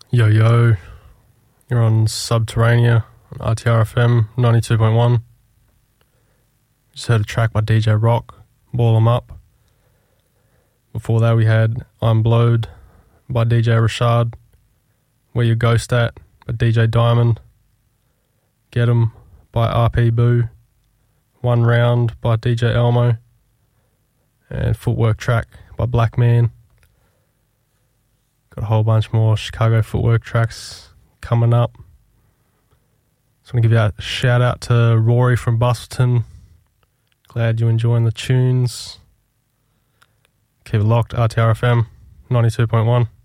Yo, yo. You're on Subterranea on RTRFM 92.1. Just heard a track by DJ Rock, Ball 'Em Up. Before that, we had I'm Blowed by DJ Rashad, Where Your Ghost At by DJ Diamond, Get 'Em by RP Boo, One Round by DJ Elmo, and Footwork Track by Black Man. Got a whole bunch more Chicago footwork tracks coming up. Just want to give you a shout out to Rory from Bustleton. Glad you're enjoying the tunes. Keep it locked, RTRFM 92.1.